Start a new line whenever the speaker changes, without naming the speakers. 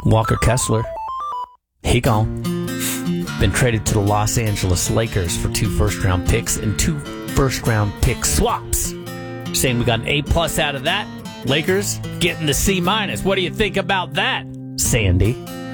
Walker Kessler, he gone. Been traded to the Los Angeles Lakers for 2 first-round picks and 2 first-round pick swaps. Saying we got an A+ out of that. Lakers getting the C-. What do you think about that, Sandy?